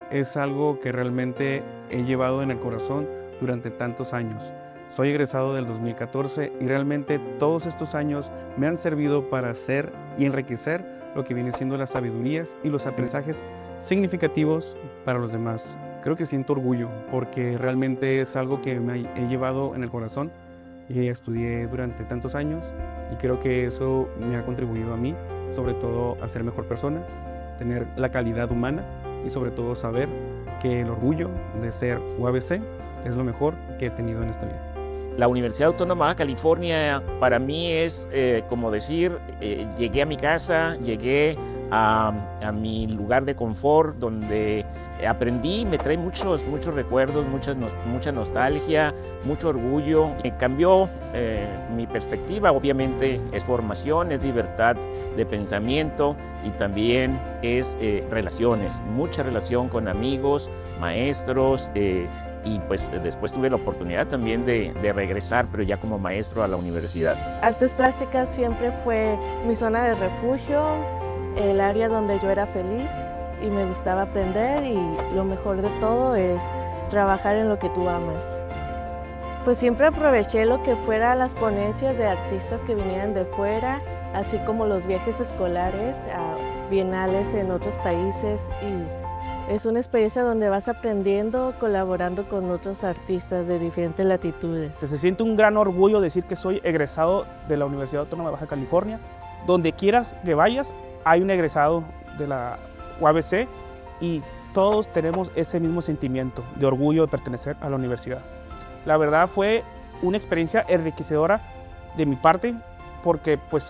es algo que realmente he llevado en el corazón durante tantos años. Soy egresado del 2014 y realmente todos estos años me han servido para hacer y enriquecer lo que viene siendo las sabidurías y los aprendizajes significativos para los demás. Creo que siento orgullo porque realmente es algo que me he llevado en el corazón y estudié durante tantos años y creo que eso me ha contribuido a mí, sobre todo a ser mejor persona, tener la calidad humana y sobre todo saber que el orgullo de ser UABC es lo mejor que he tenido en esta vida. La Universidad Autónoma de Baja California para mí es como decir, llegué a mi casa, llegué a mi lugar de confort donde aprendí, me trae muchos recuerdos, mucha nostalgia, mucho orgullo. Cambió mi perspectiva, obviamente es formación, es libertad de pensamiento y también es relaciones, mucha relación con amigos, maestros, y pues después tuve la oportunidad también de regresar, pero ya como maestro a la universidad. Artes plásticas siempre fue mi zona de refugio, el área donde yo era feliz y me gustaba aprender, y lo mejor de todo es trabajar en lo que tú amas. Pues siempre aproveché lo que fuera las ponencias de artistas que vinieran de fuera, así como los viajes escolares a bienales en otros países, y es una experiencia donde vas aprendiendo, colaborando con otros artistas de diferentes latitudes. Se siente un gran orgullo decir que soy egresado de la Universidad Autónoma de Baja California. Donde quieras que vayas, hay un egresado de la UABC y todos tenemos ese mismo sentimiento de orgullo de pertenecer a la universidad. La verdad fue una experiencia enriquecedora de mi parte porque pues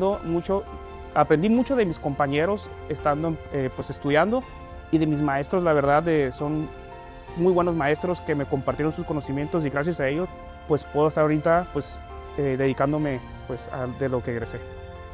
aprendí mucho de mis compañeros estando pues estudiando, y de mis maestros. La verdad son muy buenos maestros que me compartieron sus conocimientos y gracias a ellos pues puedo estar ahorita pues dedicándome pues de lo que egresé.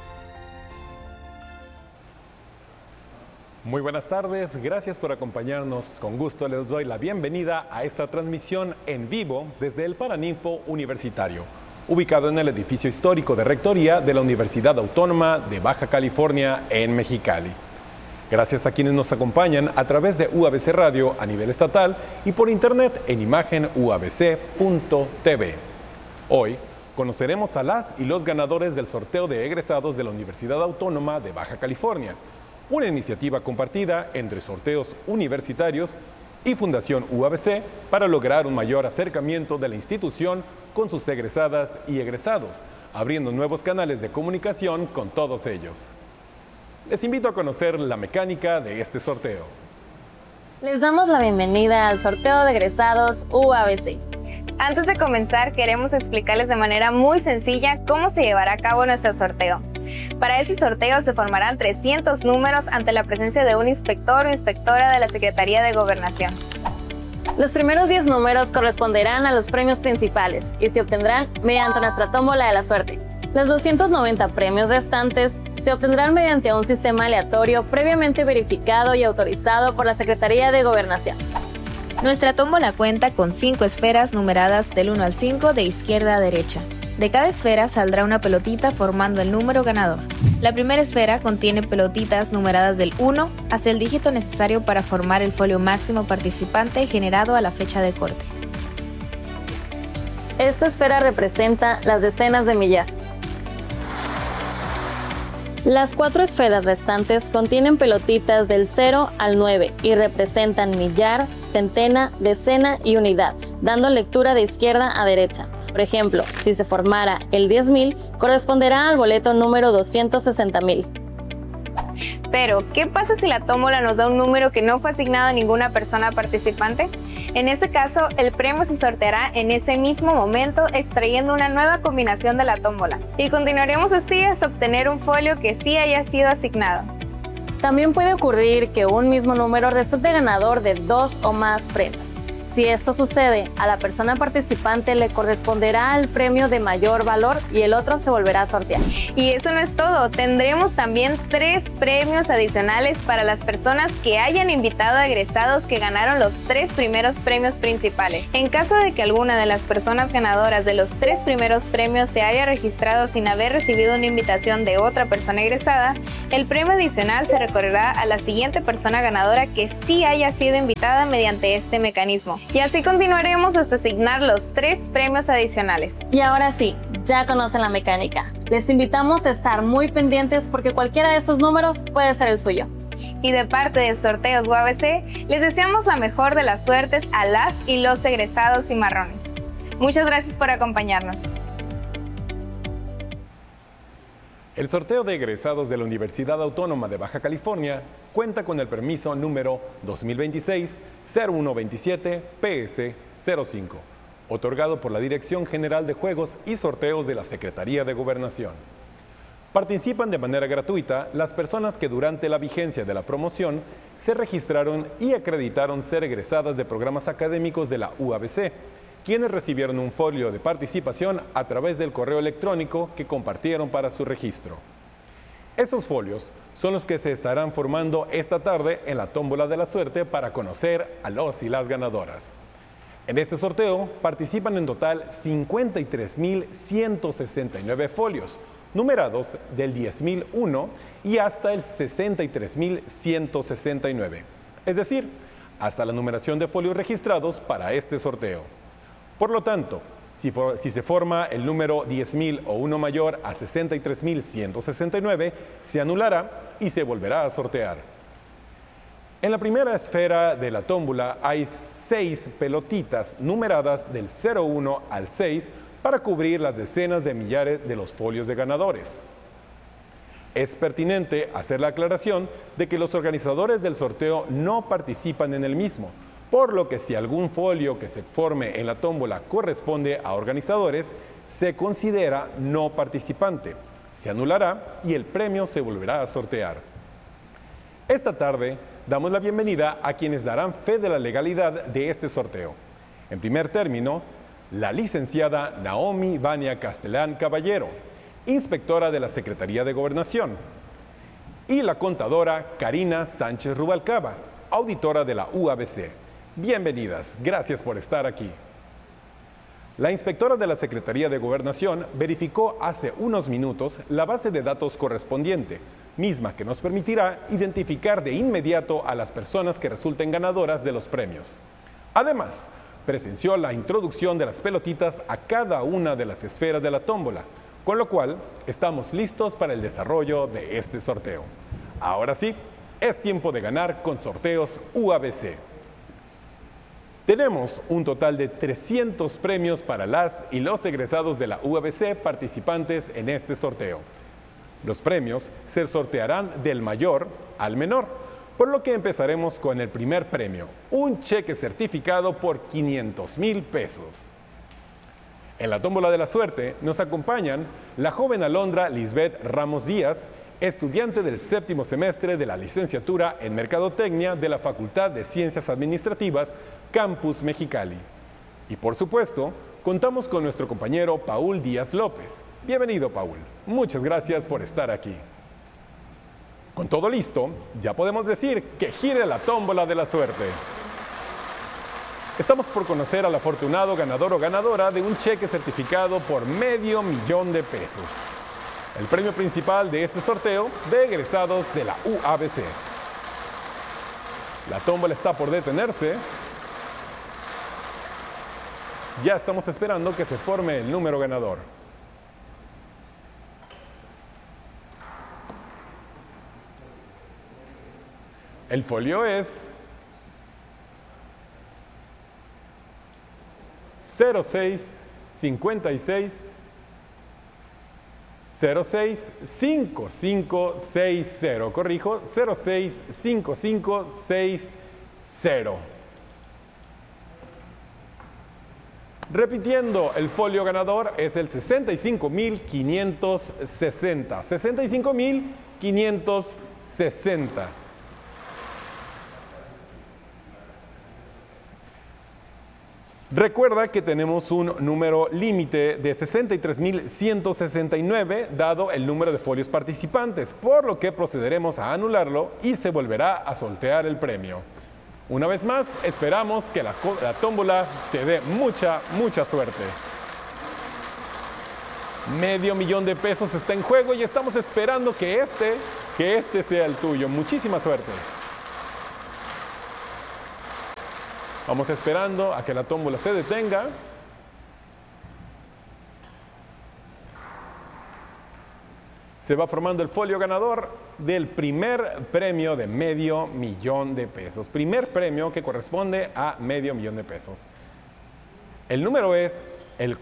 Muy buenas tardes, gracias por acompañarnos. Con gusto les doy la bienvenida a esta transmisión en vivo desde el Paraninfo Universitario, ubicado en el edificio histórico de Rectoría de la Universidad Autónoma de Baja California en Mexicali. Gracias a quienes nos acompañan a través de UABC Radio a nivel estatal y por internet en imagen uabc.tv. Hoy conoceremos a las y los ganadores del sorteo de egresados de la Universidad Autónoma de Baja California, una iniciativa compartida entre sorteos universitarios y Fundación UABC para lograr un mayor acercamiento de la institución con sus egresadas y egresados, abriendo nuevos canales de comunicación con todos ellos. Les invito a conocer la mecánica de este sorteo. Les damos la bienvenida al sorteo de egresados UABC. Antes de comenzar, queremos explicarles de manera muy sencilla cómo se llevará a cabo nuestro sorteo. Para ese sorteo se formarán 300 números ante la presencia de un inspector o inspectora de la Secretaría de Gobernación. Los primeros 10 números corresponderán a los premios principales y se obtendrán mediante nuestra tómbola de la suerte. Los 290 premios restantes se obtendrán mediante un sistema aleatorio previamente verificado y autorizado por la Secretaría de Gobernación. Nuestra tómbola cuenta con 5 esferas numeradas del 1 al 5 de izquierda a derecha. De cada esfera saldrá una pelotita formando el número ganador. La primera esfera contiene pelotitas numeradas del 1 hasta el dígito necesario para formar el folio máximo participante generado a la fecha de corte. Esta esfera representa las decenas de millar. Las 4 esferas restantes contienen pelotitas del 0 al 9 y representan millar, centena, decena y unidad, dando lectura de izquierda a derecha. Por ejemplo, si se formara el 10,000, corresponderá al boleto número 260,000. Pero, ¿qué pasa si la tómbola nos da un número que no fue asignado a ninguna persona participante? En ese caso, el premio se sorteará en ese mismo momento extrayendo una nueva combinación de la tómbola. Y continuaremos así hasta obtener un folio que sí haya sido asignado. También puede ocurrir que un mismo número resulte ganador de 2 o más premios. Si esto sucede, a la persona participante le corresponderá el premio de mayor valor y el otro se volverá a sortear. Y eso no es todo, tendremos también 3 premios adicionales para las personas que hayan invitado a egresados que ganaron los 3 primeros premios principales. En caso de que alguna de las personas ganadoras de los 3 primeros premios se haya registrado sin haber recibido una invitación de otra persona egresada, el premio adicional se recorrerá a la siguiente persona ganadora que sí haya sido invitada mediante este mecanismo. Y así continuaremos hasta asignar los 3 premios adicionales. Y ahora sí, ya conocen la mecánica. Les invitamos a estar muy pendientes porque cualquiera de estos números puede ser el suyo. Y de parte de Sorteos UABC, les deseamos la mejor de las suertes a las y los egresados cimarrones. Muchas gracias por acompañarnos. El sorteo de egresados de la Universidad Autónoma de Baja California cuenta con el permiso número 2026-0127 PS05, otorgado por la Dirección General de Juegos y Sorteos de la Secretaría de Gobernación. Participan de manera gratuita las personas que durante la vigencia de la promoción se registraron y acreditaron ser egresadas de programas académicos de la UABC, quienes recibieron un folio de participación a través del correo electrónico que compartieron para su registro. Estos folios son los que se estarán formando esta tarde en la tómbola de la suerte para conocer a los y las ganadoras. En este sorteo participan en total 53.169 folios, numerados del 10.001 y hasta el 63.169, es decir, hasta la numeración de folios registrados para este sorteo. Por lo tanto, si se forma el número 10.000 o uno mayor a 63.169, se anulará y se volverá a sortear. En la primera esfera de la tómbola hay 6 pelotitas numeradas del 01 al 6 para cubrir las decenas de millares de los folios de ganadores. Es pertinente hacer la aclaración de que los organizadores del sorteo no participan en el mismo, por lo que si algún folio que se forme en la tómbola corresponde a organizadores, se considera no participante, se anulará y el premio se volverá a sortear. Esta tarde damos la bienvenida a quienes darán fe de la legalidad de este sorteo. En primer término, la licenciada Naomi Vania Castellán Caballero, inspectora de la Secretaría de Gobernación, y la contadora Karina Sánchez Rubalcaba, auditora de la UABC. Bienvenidas, gracias por estar aquí. La inspectora de la Secretaría de Gobernación verificó hace unos minutos la base de datos correspondiente, misma que nos permitirá identificar de inmediato a las personas que resulten ganadoras de los premios. Además, presenció la introducción de las pelotitas a cada una de las esferas de la tómbola, con lo cual estamos listos para el desarrollo de este sorteo. Ahora sí, es tiempo de ganar con Sorteos UABC. Tenemos un total de 300 premios para las y los egresados de la UABC participantes en este sorteo. Los premios se sortearán del mayor al menor, por lo que empezaremos con el primer premio, un cheque certificado por 500,000 pesos. En la tómbola de la suerte nos acompañan la joven alondra Lisbeth Ramos Díaz, estudiante del 7º semestre de la licenciatura en Mercadotecnia de la Facultad de Ciencias Administrativas, Campus Mexicali. Y por supuesto, contamos con nuestro compañero Paul Díaz López. Bienvenido, Paul. Muchas gracias por estar aquí. Con todo listo, ya podemos decir que gire la tómbola de la suerte. Estamos por conocer al afortunado ganador o ganadora de un cheque certificado por $500,000 de pesos. El premio principal de este sorteo de egresados de la UABC. La tómbola está por detenerse. Ya estamos esperando que se forme el número ganador. El folio es 0656 065560. Corrijo, 065560. Repitiendo, el folio ganador es el 65.560. 65.560. Recuerda que tenemos un número límite de 63.169 dado el número de folios participantes, por lo que procederemos a anularlo y se volverá a sortear el premio. Una vez más, esperamos que la tómbola te dé mucha suerte. $500,000 de pesos está en juego y estamos esperando que este sea el tuyo. Muchísima suerte. Vamos esperando a que la tómbola se detenga. Se va formando el folio ganador del primer premio de $500,000 de pesos. Primer premio que corresponde a $500,000 de pesos. El número es el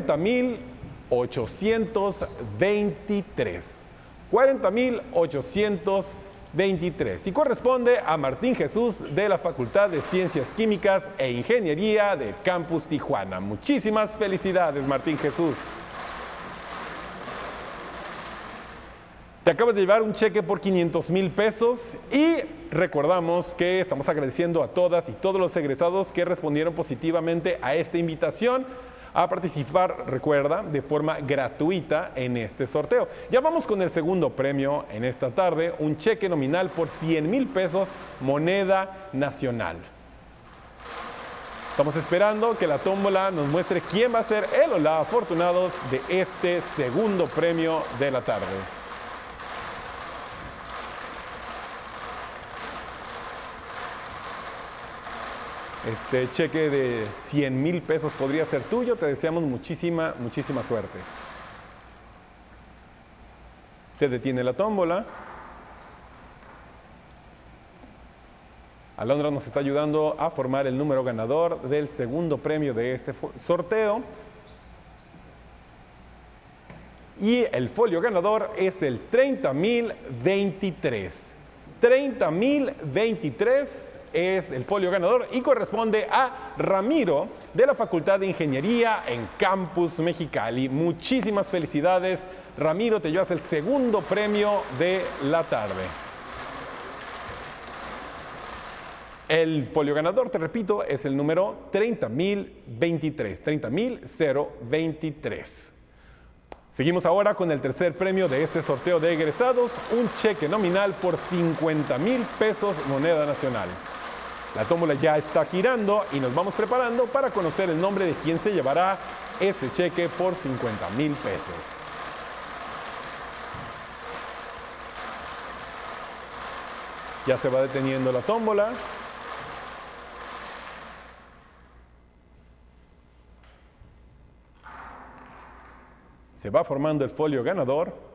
40.823. 40.823. Y corresponde a Martín Jesús de la Facultad de Ciencias Químicas e Ingeniería de Campus Tijuana. Muchísimas felicidades, Martín Jesús. Te acabas de llevar un cheque por $500,000 pesos y recordamos que estamos agradeciendo a todas y todos los egresados que respondieron positivamente a esta invitación a participar, recuerda, de forma gratuita en este sorteo. Ya vamos con el segundo premio en esta tarde, un cheque nominal por $100,000 pesos, moneda nacional. Estamos esperando que la tómbola nos muestre quién va a ser el o la afortunados de este segundo premio de la tarde. Este cheque de $100,000 pesos podría ser tuyo. Te deseamos muchísima suerte. Se detiene la tómbola. Alondra nos está ayudando a formar el número ganador del segundo premio de este sorteo. Y el folio ganador es el 30.023. 30.023 es el folio ganador y corresponde a Ramiro de la Facultad de Ingeniería en Campus Mexicali. Muchísimas felicidades, Ramiro, te llevas el segundo premio de la tarde. El folio ganador, te repito, es el número 30.023, 30.023. Seguimos ahora con el tercer premio de este sorteo de egresados, un cheque nominal por $50,000 pesos, moneda nacional. La tómbola ya está girando y nos vamos preparando para conocer el nombre de quien se llevará este cheque por $50,000 pesos. Ya se va deteniendo la tómbola. Se va formando el folio ganador.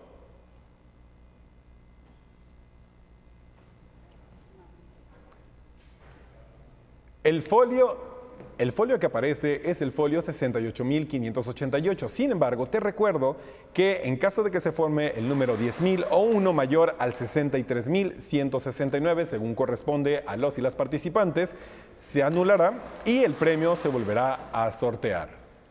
El folio que aparece es el folio 68.588. Sin embargo, te recuerdo que en caso de que se forme el número 10,000 o uno mayor al 63.169, según corresponde a los y las participantes, se anulará y el premio se volverá a sortear.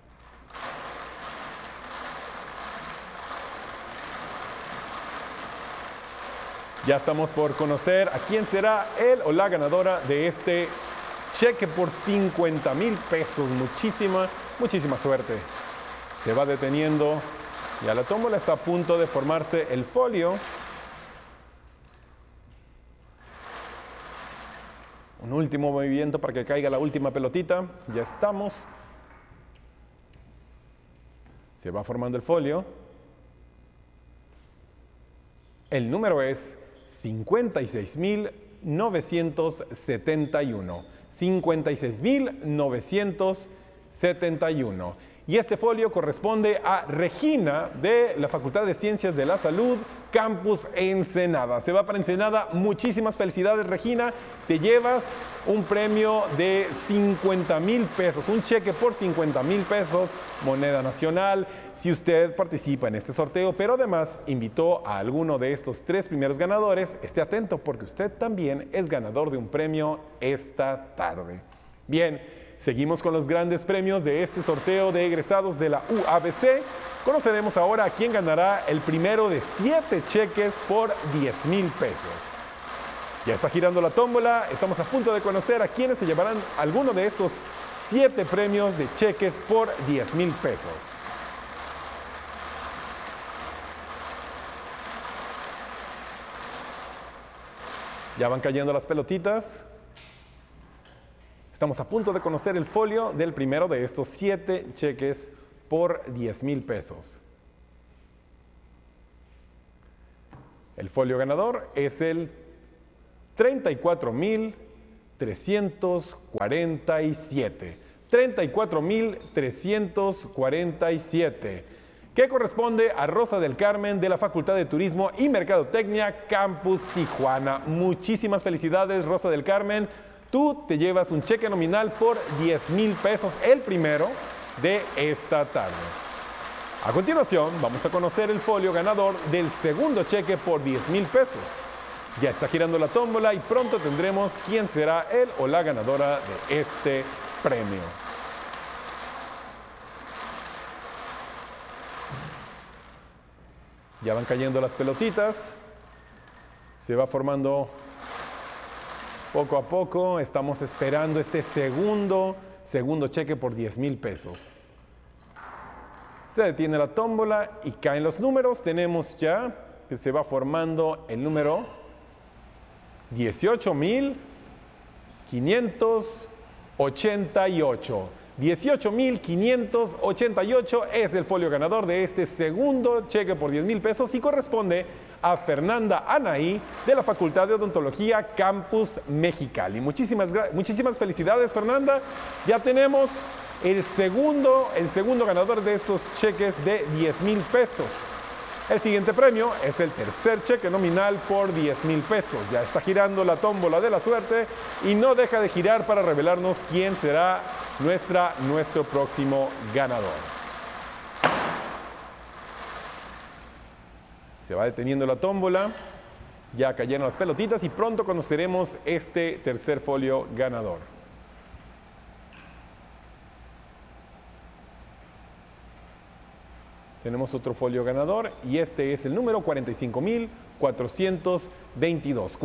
Ya estamos por conocer a quién será el o la ganadora de este cheque por $50,000 pesos. Muchísima suerte. Se va deteniendo. Ya la tómbola está a punto de formarse el folio. Un último movimiento para que caiga la última pelotita. Ya estamos. Se va formando el folio. El número es 56.971. 56.971. Y este folio corresponde a Regina de la Facultad de Ciencias de la Salud, Campus Ensenada. Se va para Ensenada. Muchísimas felicidades, Regina. Te llevas un premio de $50,000 pesos, un cheque por $50,000 pesos, moneda nacional. Si usted participa en este sorteo, pero además invitó a alguno de estos tres primeros ganadores, esté atento porque usted también es ganador de un premio esta tarde. Bien. Seguimos con los grandes premios de este sorteo de egresados de la UABC. Conoceremos ahora a quién ganará el primero de 7 cheques por $10,000 pesos. Ya está girando la tómbola. Estamos a punto de conocer a quienes se llevarán alguno de estos 7 premios de cheques por 10,000 pesos. Ya van cayendo las pelotitas. Estamos a punto de conocer el folio del primero de estos 7 cheques por 10,000 pesos. El folio ganador es el 34,347. 34,347. Que corresponde a Rosa del Carmen de la Facultad de Turismo y Mercadotecnia, Campus Tijuana. Muchísimas felicidades, Rosa del Carmen. Tú te llevas un cheque nominal por 10,000 pesos, el primero de esta tarde. A continuación, vamos a conocer el folio ganador del segundo cheque por 10,000 pesos. Ya está girando la tómbola y pronto tendremos quién será el o la ganadora de este premio. Ya van cayendo las pelotitas. Se va formando poco a poco. Estamos esperando este segundo cheque por 10,000 pesos. Se detiene la tómbola y caen los números. Tenemos ya que se va formando el número 18,588. 18,588 es el folio ganador de este segundo cheque por 10,000 pesos y corresponde a Fernanda Anaí de la Facultad de Odontología Campus Mexicali. Muchísimas felicidades, Fernanda. Ya tenemos el segundo ganador de estos cheques de 10,000 pesos. El siguiente premio es el tercer cheque nominal por 10,000 pesos. Ya está girando la tómbola de la suerte y no deja de girar para revelarnos quién será nuestro próximo ganador. Se va deteniendo la tómbola, ya cayeron las pelotitas y pronto conoceremos este tercer folio ganador. Tenemos otro folio ganador y este es el número 45,422.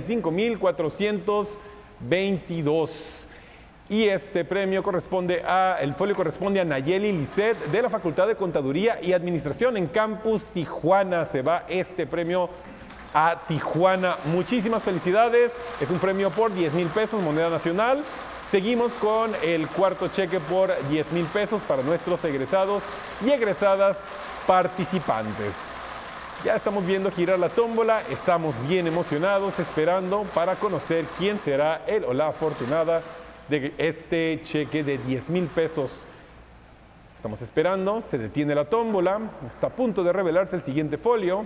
45,422. Y este premio el folio corresponde a Nayeli Lisset de la Facultad de Contaduría y Administración en Campus Tijuana. Se va este premio a Tijuana. Muchísimas felicidades. Es un premio por 10,000 pesos, moneda nacional. Seguimos con el cuarto cheque por 10,000 pesos para nuestros egresados y egresadas participantes. Ya estamos viendo girar la tómbola, estamos bien emocionados esperando para conocer quién será el o la afortunada de este cheque de 10,000 pesos. Estamos esperando, se detiene la tómbola, está a punto de revelarse el siguiente folio.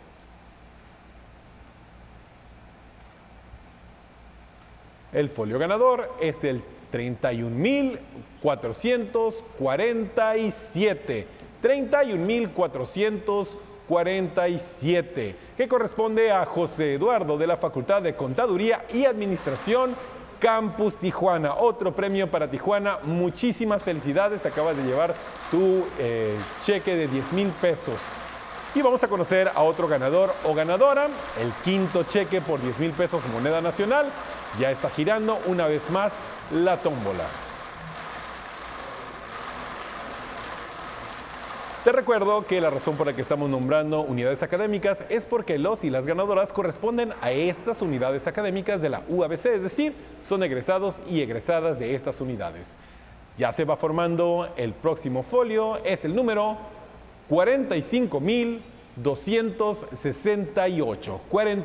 El folio ganador es el 31,447. 31,447, que corresponde a José Eduardo de la Facultad de Contaduría y Administración, Campus Tijuana. Otro premio para Tijuana. Muchísimas felicidades, te acabas de llevar tu cheque de 10,000 pesos. Y vamos a conocer a otro ganador o ganadora. El quinto cheque por 10,000 pesos, moneda nacional. Ya está girando una vez más la tómbola. Te recuerdo que la razón por la que estamos nombrando unidades académicas es porque los y las ganadoras corresponden a estas unidades académicas de la UABC, es decir, son egresados y egresadas de estas unidades. Ya se va formando el próximo folio, es el número 45,268.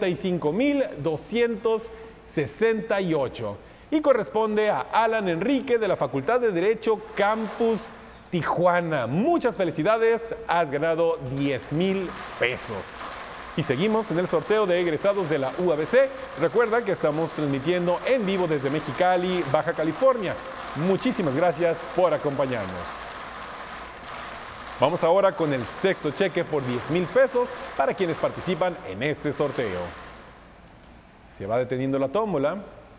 45,268. Y corresponde a Alan Enrique de la Facultad de Derecho Campus Tijuana. Muchas felicidades, has ganado 10,000 pesos. Y seguimos en el sorteo de egresados de la UABC. Recuerda que estamos transmitiendo en vivo desde Mexicali, Baja California. Muchísimas gracias por acompañarnos. Vamos ahora con el sexto cheque por 10,000 pesos para quienes participan en este sorteo. Se va deteniendo la tómbola.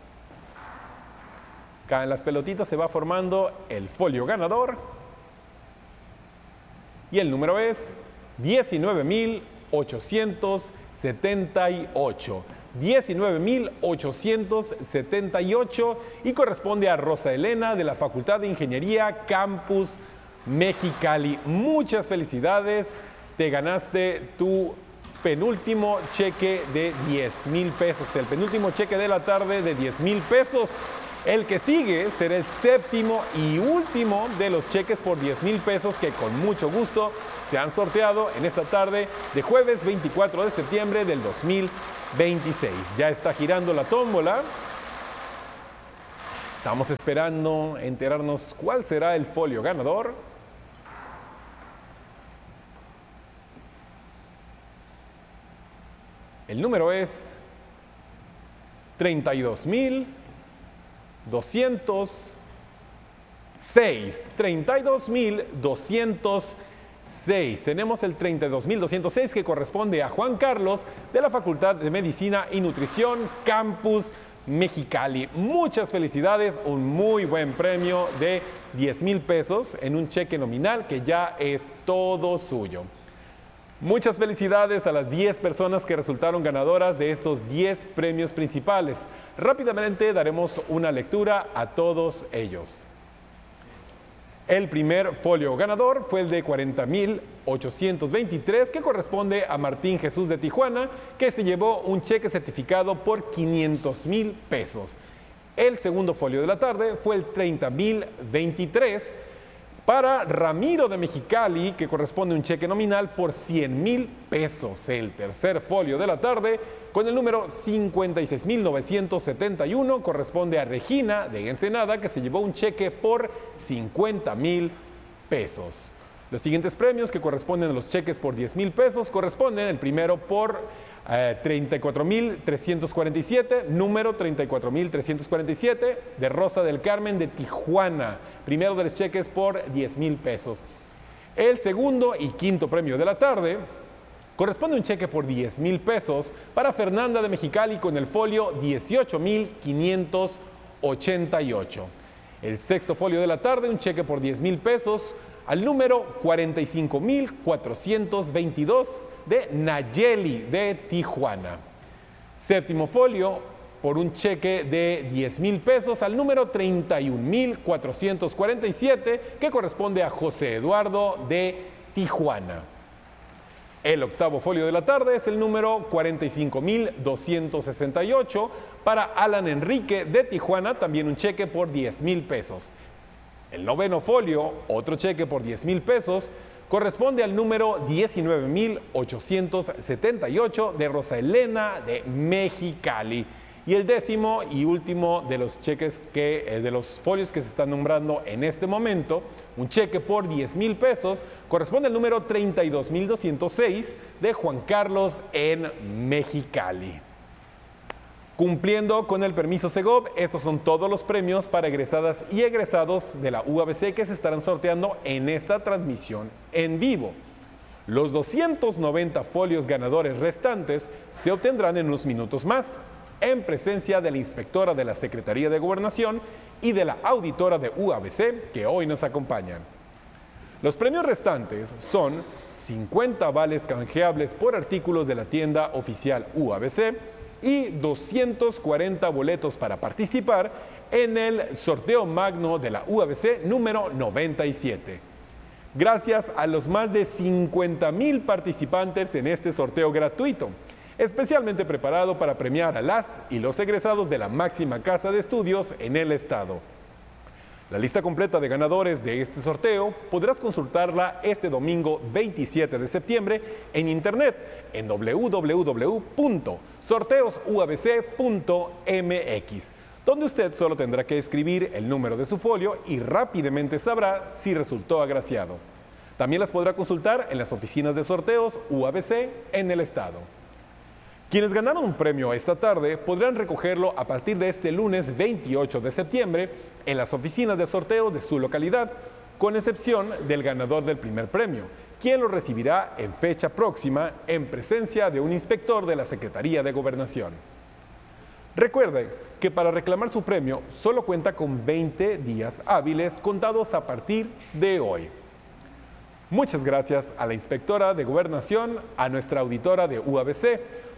Caen las pelotitas, se va formando el folio ganador. Y el número es 19,878. 19,878 y corresponde a Rosa Elena de la Facultad de Ingeniería Campus Mexicali. Muchas felicidades, te ganaste tu penúltimo cheque de 10,000 pesos, el penúltimo cheque de la tarde de 10,000 pesos. El que sigue será el séptimo y último de los cheques por 10,000 pesos que con mucho gusto se han sorteado en esta tarde de jueves 24 de septiembre del 2026. Ya está girando la tómbola. Estamos esperando enterarnos cuál será el folio ganador. El número es 32,206. 32,206. Tenemos el 32,206 que corresponde a Juan Carlos de la Facultad de Medicina y Nutrición Campus Mexicali. Muchas felicidades, un muy buen premio de 10,000 pesos en un cheque nominal que ya es todo suyo. Muchas felicidades a las 10 personas que resultaron ganadoras de estos 10 premios principales. Rápidamente daremos una lectura a todos ellos. El primer folio ganador fue el de 40,823, que corresponde a Martín Jesús de Tijuana, que se llevó un cheque certificado por 500,000 pesos. El segundo folio de la tarde fue el 30,023 para Ramiro de Mexicali, que corresponde a un cheque nominal por 100,000 pesos. El tercer folio de la tarde, con el número 56,971, corresponde a Regina de Ensenada, que se llevó un cheque por 50,000 pesos. Los siguientes premios que corresponden a los cheques por 10,000 pesos corresponden el primero por 34,347, número 34,347 de Rosa del Carmen de Tijuana, primero de los cheques por 10,000 pesos. El segundo y quinto premio de la tarde corresponde un cheque por 10,000 pesos para Fernanda de Mexicali con el folio 18,588. El sexto folio de la tarde, un cheque por 10,000 pesos al número 45,422 de Nayeli de Tijuana. Séptimo folio por un cheque de 10,000 pesos al número 31,447 que corresponde a José Eduardo de Tijuana. El octavo folio de la tarde es el número 45,268 para Alan Enrique de Tijuana, también un cheque por 10,000 pesos. El noveno folio, otro cheque por 10,000 pesos, corresponde al número 19,878 de Rosa Elena de Mexicali. Y el décimo y último de los cheques de los folios que se están nombrando en este momento, un cheque por 10,000 pesos, corresponde al número 32,206 de Juan Carlos en Mexicali. Cumpliendo con el permiso Segov, estos son todos los premios para egresadas y egresados de la UABC que se estarán sorteando en esta transmisión en vivo. Los 290 folios ganadores restantes se obtendrán en unos minutos más, en presencia de la inspectora de la Secretaría de Gobernación y de la auditora de UABC que hoy nos acompañan. Los premios restantes son 50 vales canjeables por artículos de la tienda oficial UABC, y 240 boletos para participar en el sorteo magno de la UABC número 97. Gracias a los más de 50,000 participantes en este sorteo gratuito, especialmente preparado para premiar a las y los egresados de la máxima casa de estudios en el estado. La lista completa de ganadores de este sorteo podrás consultarla este domingo 27 de septiembre en internet en www.sorteosuabc.mx, donde usted solo tendrá que escribir el número de su folio y rápidamente sabrá si resultó agraciado. También las podrá consultar en las oficinas de sorteos UABC en el estado. Quienes ganaron un premio esta tarde podrán recogerlo a partir de este lunes 28 de septiembre en las oficinas de sorteo de su localidad, con excepción del ganador del primer premio, quien lo recibirá en fecha próxima en presencia de un inspector de la Secretaría de Gobernación. Recuerde que para reclamar su premio solo cuenta con 20 días hábiles contados a partir de hoy. Muchas gracias a la inspectora de Gobernación, a nuestra auditora de UABC,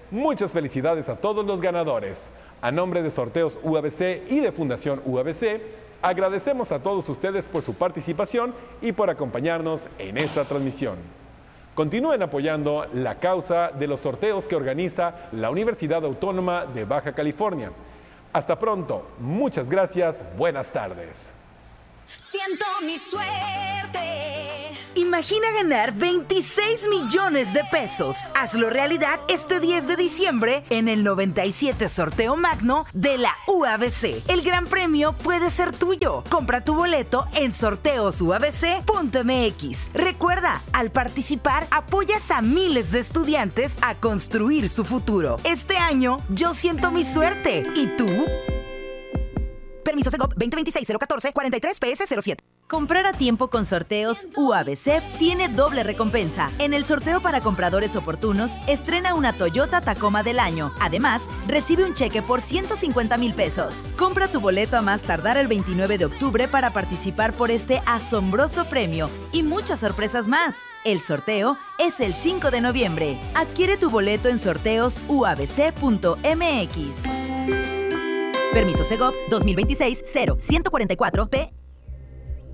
muchas felicidades a todos los ganadores. A nombre de Sorteos UABC y de Fundación UABC, agradecemos a todos ustedes por su participación y por acompañarnos en esta transmisión. Continúen apoyando la causa de los sorteos que organiza la Universidad Autónoma de Baja California. Hasta pronto, muchas gracias, buenas tardes. Siento mi suerte. Imagina ganar 26 millones de pesos. Hazlo realidad este 10 de diciembre en el 97 Sorteo Magno de la UABC. El gran premio puede ser tuyo. Compra tu boleto en sorteosuabc.mx. Recuerda, al participar apoyas a miles de estudiantes a construir su futuro. Este año yo siento mi suerte. ¿Y tú? Permiso Segov 2026-014-43-PS07. Comprar a tiempo con Sorteos UABC tiene doble recompensa. En el sorteo para compradores oportunos, estrena una Toyota Tacoma del año. Además, recibe un cheque por 150,000 pesos. Compra tu boleto a más tardar el 29 de octubre para participar por este asombroso premio y muchas sorpresas más. El sorteo es el 5 de noviembre. Adquiere tu boleto en sorteosuabc.mx. Permiso Segov 2026-0144-P